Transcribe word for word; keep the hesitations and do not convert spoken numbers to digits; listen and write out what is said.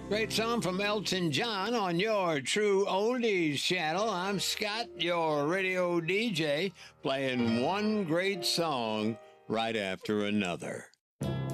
Great song from Elton John on your True Oldies channel. I'm Scott, your radio D J, playing one great song right after another.